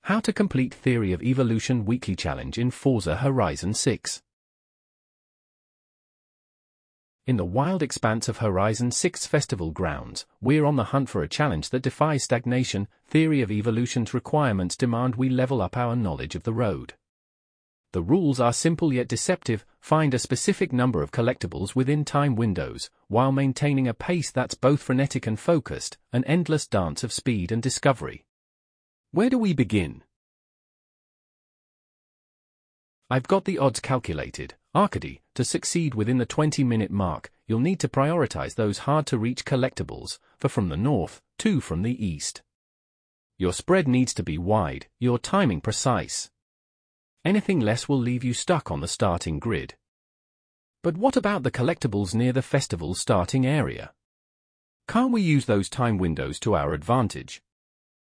How to complete Theory of Evolution Weekly Challenge in Forza Horizon 6. In the wild expanse of Horizon 6 Festival grounds, we're on the hunt for a challenge that defies stagnation. Theory of Evolution's requirements demand we level up our knowledge of the road. The rules are simple yet deceptive. Find a specific number of collectibles within time windows, while maintaining a pace that's both frenetic and focused, an endless dance of speed and discovery. Where do we begin? I've got the odds calculated. Arcady, to succeed within the 20-minute mark, you'll need to prioritize those hard-to-reach collectibles, 4 from the north, 2 from the east. Your spread needs to be wide, your timing precise. Anything less will leave you stuck on the starting grid. But what about the collectibles near the festival's starting area? Can't we use those time windows to our advantage?